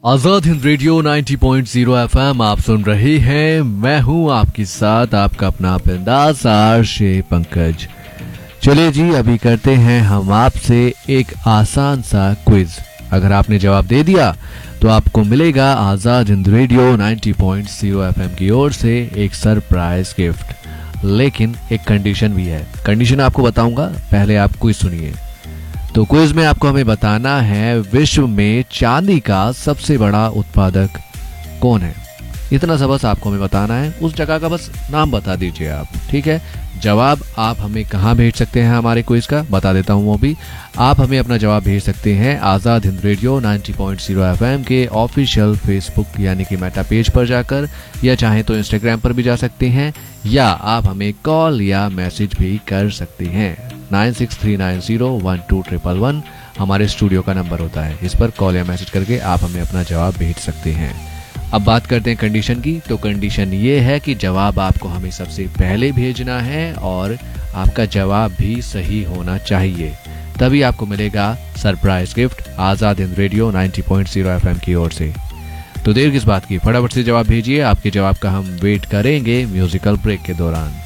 Azad Hind radio 90.0 FM आप सुन रहे हैं। मैं हूं आपके साथ आपका अपना बिंदास आरजे पंकज। चलिए जी, अभी करते हैं हम आपसे एक आसान सा क्विज। अगर आपने जवाब दे दिया तो आपको मिलेगा आजाद हिंद रेडियो 90.0 एफएम की ओर से एक सरप्राइज गिफ्ट। लेकिन एक कंडीशन भी है। कंडीशन आपको बताऊंगा, पहले आप क्विज सुनिए। तो क्विज में आपको हमें बताना है विश्व में चांदी का सबसे बड़ा उत्पादक कौन है। इतना सा बस आपको हमें बताना है। उस जगह का बस नाम बता दीजिए आप, ठीक है। जवाब आप हमें कहाँ भेज सकते हैं हमारे क्विज का बता देता हूँ वो भी। आप हमें अपना जवाब भेज सकते हैं आजाद हिंद रेडियो 90.0 एफएम के ऑफिशियल फेसबुक यानी कि मेटा पेज पर जाकर, या चाहे तो इंस्टाग्राम पर भी जा सकते हैं, या आप हमें कॉल या मैसेज भी कर सकते हैं। 9639012111 हमारे स्टूडियो का नंबर होता है। इस पर कॉल या मैसेज करके आप हमें अपना जवाब भेज सकते हैं। अब बात करते हैं कंडीशन की। तो कंडीशन ये है कि जवाब आपको हमें सबसे पहले भेजना है और आपका जवाब भी सही होना चाहिए, तभी आपको मिलेगा surprise gift Azad Hind radio 90.0 FM की ओर से। तो देर किस बात की, फटाफट से जवाब भेजिए। आपके जवाब का हम वेट करेंगे म्यूजिकल ब्रेक के दौरान।